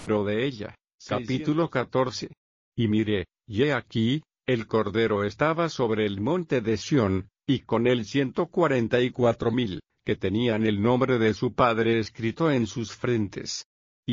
de ella. Capítulo 14. Y miré, y he aquí, el Cordero estaba sobre el monte de Sión, y con él 144,000, que tenían el nombre de su Padre escrito en sus frentes.